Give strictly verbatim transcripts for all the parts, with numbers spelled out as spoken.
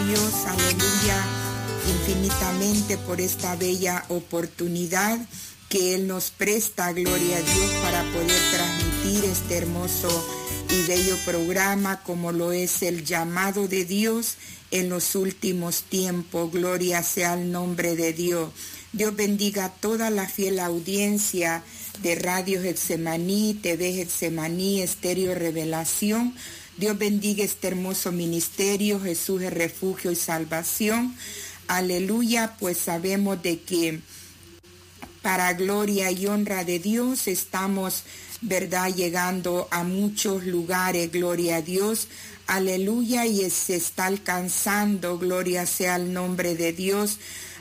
Dios, aleluya, infinitamente por esta bella oportunidad que Él nos presta, gloria a Dios, para poder transmitir este hermoso y bello programa como lo es el llamado de Dios en los últimos tiempos. Gloria sea el nombre de Dios. Dios bendiga a toda la fiel audiencia de Radio Getsemaní, T V Getsemaní, Estéreo Revelación. Dios bendiga este hermoso ministerio, Jesús es refugio y salvación. Aleluya, pues sabemos de que para gloria y honra de Dios estamos, verdad, llegando a muchos lugares, gloria a Dios. Aleluya, y se está alcanzando, gloria sea el nombre de Dios,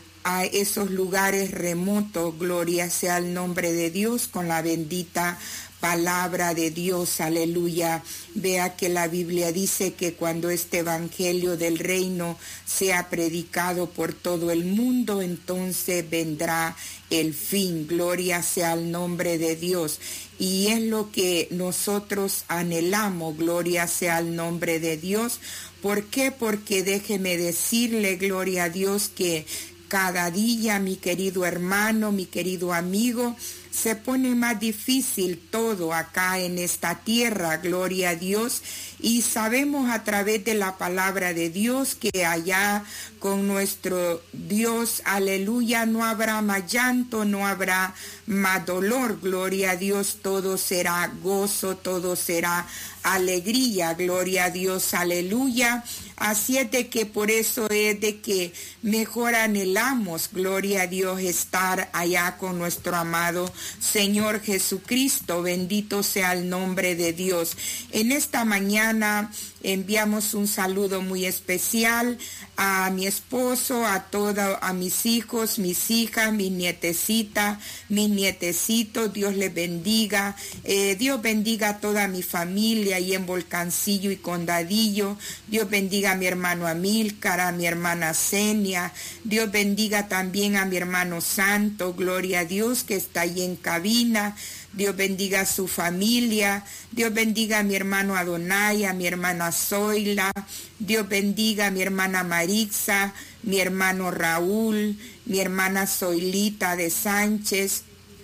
a esos lugares remotos, gloria sea el nombre de Dios, con la bendita palabra de Dios, aleluya. Vea que la Biblia dice que cuando este evangelio del reino sea predicado por todo el mundo, entonces vendrá el fin, gloria sea el nombre de Dios. Y es lo que nosotros anhelamos, gloria sea el nombre de Dios. ¿Por qué? Porque déjeme decirle, gloria a Dios, que cada día, mi querido hermano, mi querido amigo, se pone más difícil todo acá en esta tierra, gloria a Dios, y sabemos a través de la palabra de Dios que allá con nuestro Dios, aleluya, no habrá más llanto, no habrá más dolor, gloria a Dios, todo será gozo, todo será alegría, gloria a Dios, aleluya. Así es de que por eso es de que mejor anhelamos, gloria a Dios, estar allá con nuestro amado Señor Jesucristo, bendito sea el nombre de Dios. En esta mañana enviamos un saludo muy especial a mi esposo, a todos, a mis hijos, mis hijas, mi nietecita, mis nietecitos, Dios les bendiga. Eh, Dios bendiga a toda mi familia y en Volcancillo y Condadillo. Dios bendiga a mi hermano Amílcar, a mi hermana Senia. Dios bendiga también a mi hermano Santo, gloria a Dios, que está ahí en cabina. Dios bendiga a su familia. Dios bendiga a mi hermano Adonai, a mi hermana Zoila. Dios bendiga a mi hermana Marixa, mi hermano Raúl, mi hermana Zoilita de Sánchez,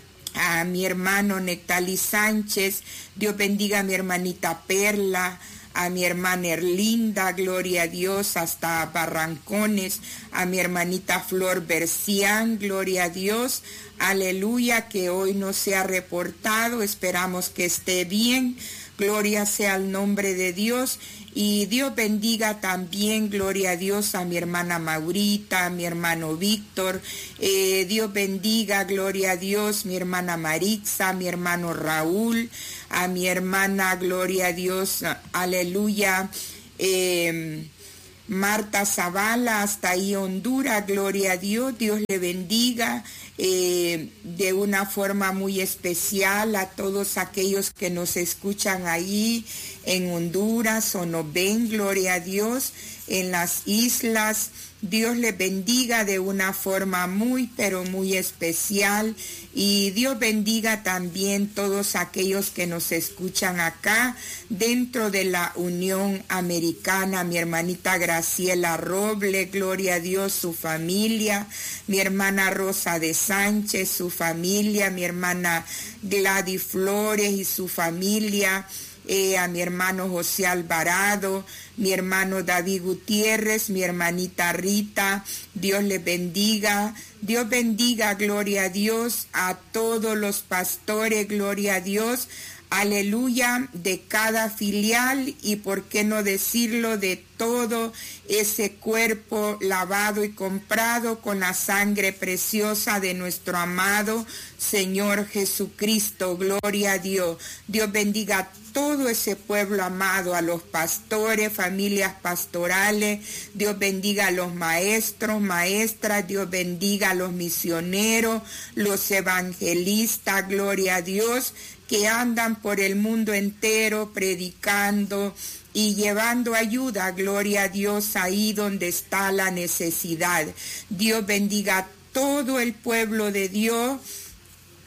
a mi hermano Nectali Sánchez. Dios bendiga a mi hermanita Perla, a mi hermana Erlinda, gloria a Dios, hasta Barrancones, a mi hermanita Flor Bercián, gloria a Dios, aleluya, que hoy no se ha reportado, esperamos que esté bien, gloria sea al nombre de Dios. Y Dios bendiga también, gloria a Dios, a mi hermana Maurita, a mi hermano Víctor. Eh, Dios bendiga, gloria a Dios, mi hermana Marixa, a mi hermano Raúl, a mi hermana, gloria a Dios, aleluya, eh, Marta Zavala, hasta ahí Honduras, gloria a Dios, Dios le bendiga eh, de una forma muy especial a todos aquellos que nos escuchan ahí en Honduras o nos ven, gloria a Dios, en las islas. Dios les bendiga de una forma muy, pero muy especial. Y Dios bendiga también todos aquellos que nos escuchan acá dentro de la Unión Americana. Mi hermanita Graciela Roble, gloria a Dios, su familia. Mi hermana Rosa de Sánchez, su familia. Mi hermana Gladys Flores y su familia. Eh, a mi hermano José Alvarado, mi hermano David Gutiérrez, mi hermanita Rita, Dios les bendiga, Dios bendiga, gloria a Dios, a todos los pastores, gloria a Dios, aleluya, de cada filial y por qué no decirlo de todo ese cuerpo lavado y comprado con la sangre preciosa de nuestro amado Señor Jesucristo, gloria a Dios. Dios bendiga a todo ese pueblo amado, a los pastores, familias pastorales, Dios bendiga a los maestros, maestras, Dios bendiga a los misioneros, los evangelistas, gloria a Dios, que andan por el mundo entero predicando y llevando ayuda, gloria a Dios, ahí donde está la necesidad. Dios bendiga a todo el pueblo de Dios,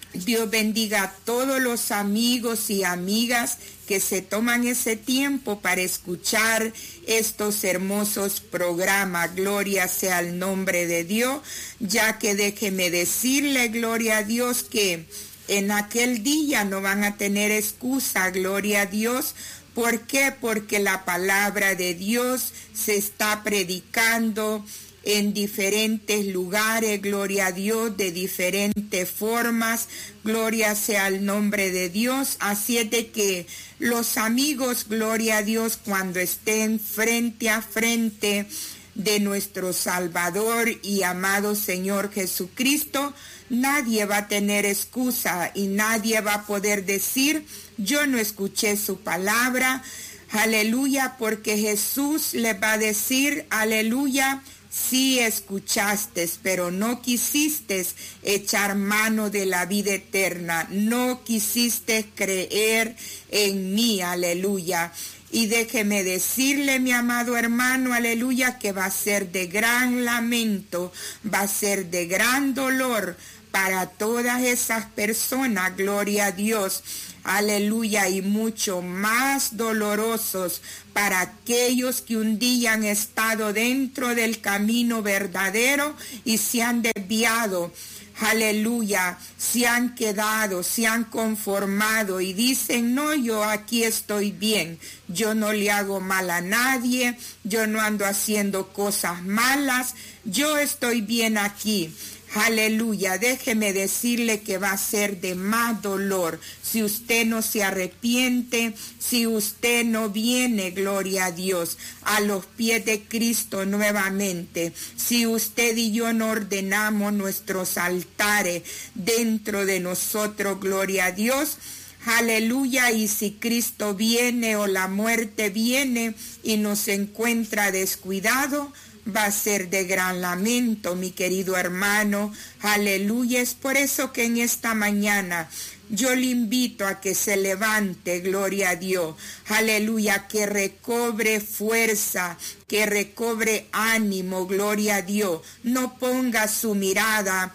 Dios bendiga a todos los amigos y amigas que se toman ese tiempo para escuchar estos hermosos programas. Gloria sea el nombre de Dios, ya que déjeme decirle, gloria a Dios, que en aquel día no van a tener excusa, gloria a Dios. ¿Por qué? Porque la palabra de Dios se está predicando en diferentes lugares, gloria a Dios, de diferentes formas, gloria sea el nombre de Dios. Así es de que los amigos, gloria a Dios, cuando estén frente a frente de nuestro Salvador y amado Señor Jesucristo, nadie va a tener excusa y nadie va a poder decir, yo no escuché su palabra, aleluya, porque Jesús les va a decir, aleluya, sí escuchaste, pero no quisiste echar mano de la vida eterna, no quisiste creer en mí, aleluya. Y déjeme decirle, mi amado hermano, aleluya, que va a ser de gran lamento, va a ser de gran dolor para todas esas personas, gloria a Dios, aleluya, y mucho más dolorosos para aquellos que un día han estado dentro del camino verdadero y se han desviado, aleluya, se han quedado, se han conformado y dicen, no, yo aquí estoy bien, yo no le hago mal a nadie, yo no ando haciendo cosas malas, yo estoy bien aquí. Aleluya, déjeme decirle que va a ser de más dolor si usted no se arrepiente, si usted no viene, gloria a Dios, a los pies de Cristo nuevamente, si usted y yo no ordenamos nuestros altares dentro de nosotros, gloria a Dios. Aleluya, y si Cristo viene o la muerte viene y nos encuentra descuidado, va a ser de gran lamento, mi querido hermano. Aleluya, es por eso que en esta mañana yo le invito a que se levante, gloria a Dios. Aleluya, que recobre fuerza, que recobre ánimo, gloria a Dios. No ponga su mirada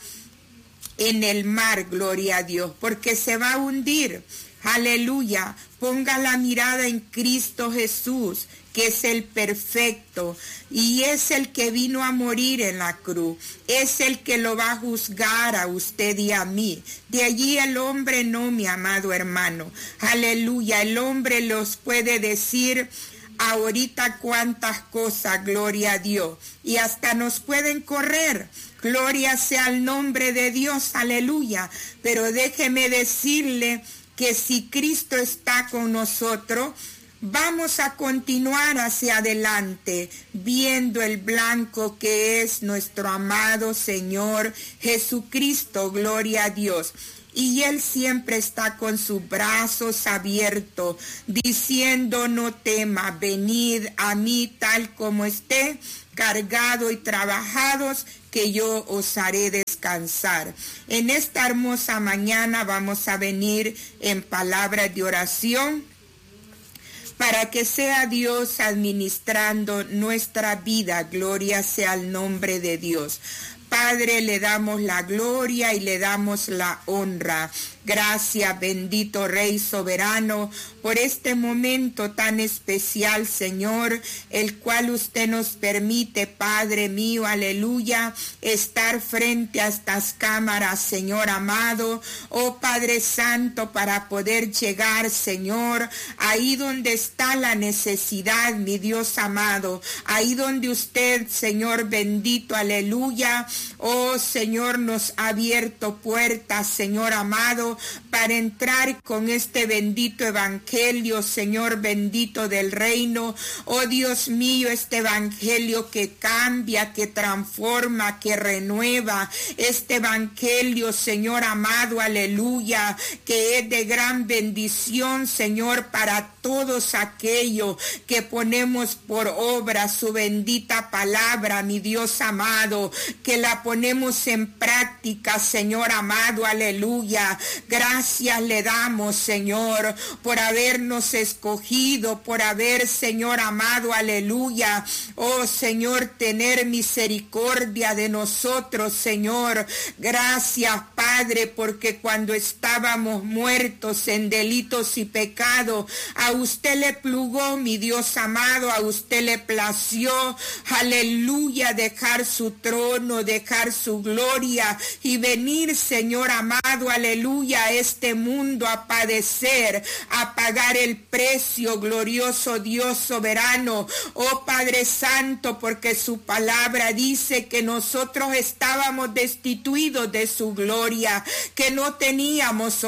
en el mar, gloria a Dios, porque se va a hundir. Aleluya, ponga la mirada en Cristo Jesús, que es el perfecto y es el que vino a morir en la cruz, es el que lo va a juzgar a usted y a mí. De allí el hombre no, mi amado hermano. Aleluya, el hombre los puede decir ahorita cuántas cosas, gloria a Dios, y hasta nos pueden correr. Gloria sea el nombre de Dios, aleluya. Pero déjeme decirle que si Cristo está con nosotros, vamos a continuar hacia adelante, viendo el blanco que es nuestro amado Señor Jesucristo, gloria a Dios. Y Él siempre está con sus brazos abiertos, diciendo, no tema, venid a mí tal como esté, cargados y trabajados, que yo os haré descansar. En esta hermosa mañana vamos a venir en palabras de oración, para que sea Dios administrando nuestra vida. Gloria sea el nombre de Dios. Padre, le damos la gloria y le damos la honra. Gracias, bendito Rey soberano, por este momento tan especial, Señor, el cual usted nos permite, Padre mío, aleluya, estar frente a estas cámaras, Señor amado, oh Padre Santo, para poder llegar, Señor, ahí donde está la necesidad, mi Dios amado, ahí donde usted, Señor bendito, aleluya, oh Señor, nos ha abierto puertas, Señor amado, para entrar con este bendito evangelio, Señor bendito del reino. Oh Dios mío, este evangelio que cambia, que transforma, que renueva, este evangelio, Señor amado, aleluya, que es de gran bendición, Señor, para todos aquellos que ponemos por obra su bendita palabra, mi Dios amado, que la ponemos en práctica, Señor amado, aleluya. Gracias le damos, Señor, por habernos escogido, por haber, Señor amado, aleluya. Oh, Señor, tener misericordia de nosotros, Señor. Gracias, Padre, porque cuando estábamos muertos en delitos y pecados, a usted le plugó, mi Dios amado, a usted le plació, aleluya, dejar su trono, dejar su gloria y venir, Señor amado, aleluya, a este mundo a padecer, a pagar el precio, glorioso Dios soberano. Oh Padre Santo, porque su palabra dice que nosotros estábamos destituidos de su gloria, que no teníamos